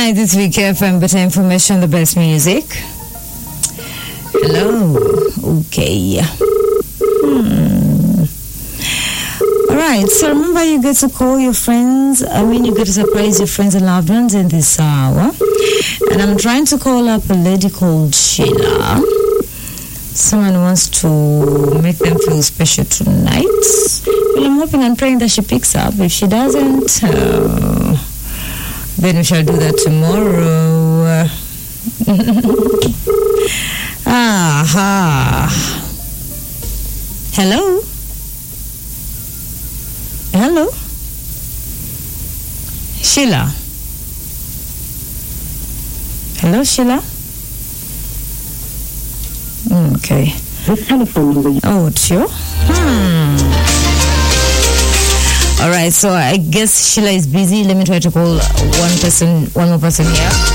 93 KFM, better information, the best music. Hello. Okay. All right. So remember, you get to call your friends. You get to surprise your friends and loved ones in this hour. And I'm trying to call up a lady called Sheila. Someone wants to make them feel special tonight. Well, I'm hoping and praying that she picks up. If she doesn't, then we shall do that tomorrow. Hello? Hello? Sheila? Hello, Sheila? Okay. This telephone number. Oh, it's you? All right, so I guess Sheila is busy. Let me try to call one more person here.